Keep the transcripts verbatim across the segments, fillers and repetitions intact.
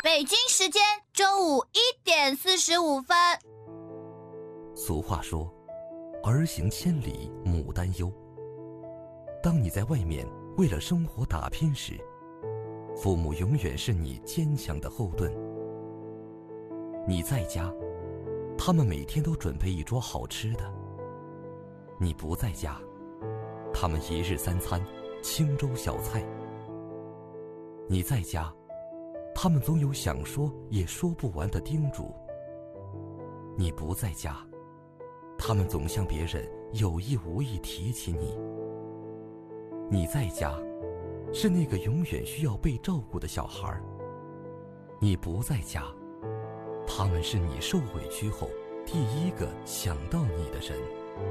北京时间中午一点四十五分。 俗话说，儿行千里母担忧。当你在外面为了生活打拼时，父母永远是你坚强的后盾。你在家，他们每天都准备一桌好吃的；你不在家，他们一日三餐清粥小菜。你在家，他们总有想说也说不完的叮嘱；你不在家，他们总向别人有意无意提起你。你在家，是那个永远需要被照顾的小孩；你不在家，他们是你受委屈后第一个想到你的人。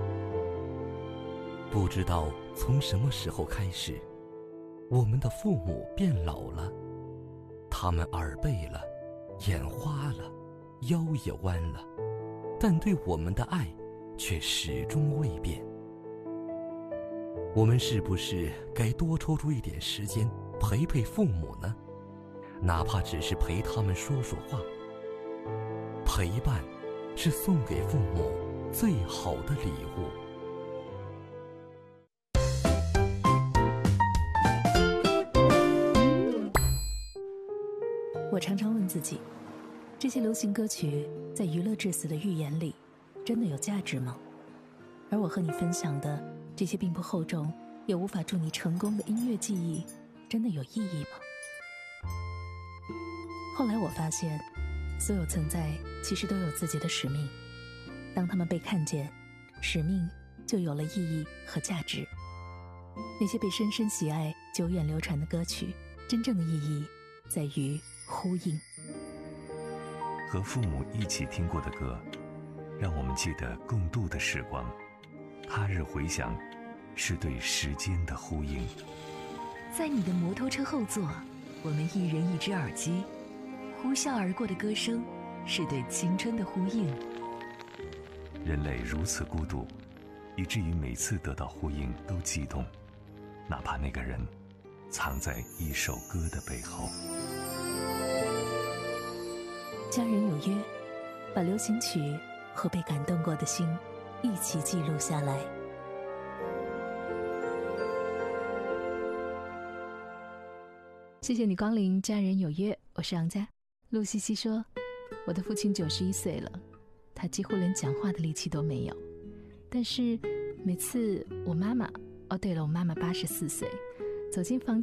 不知道从什么时候开始，我们的父母变老了，他们耳背了，眼花了，腰也弯了，但对我们的爱却始终未变。我们是不是该多抽出一点时间陪陪父母呢？哪怕只是陪他们说说话。陪伴是送给父母最好的礼物。 我常常问自己，这些流行歌曲在娱乐至死的预言里真的有价值吗？而我和你分享的这些并不厚重也无法助你成功的音乐记忆真的有意义吗？后来我发现，所有存在其实都有自己的使命，当他们被看见，使命就有了意义和价值。那些被深深喜爱久远流传的歌曲，真正的意义在于呼应。 和父母一起听过的歌，让我们记得共度的时光，他日回响，是对时间的呼应。 在你的摩托车后座，我们一人一只耳机，呼啸而过的歌声，是对青春的呼应。 人类如此孤独，以至于每次得到呼应都悸动，哪怕那个人藏在一首歌的背后。 家人有约，把流行曲和被感动过的心一起记录下来。谢谢你光临家人有约，我是杨佳。陆西西说，我的父亲九十一岁了，他几乎连讲话的力气都没有，但是每次我妈妈，哦对了，我妈妈八十四岁，走进房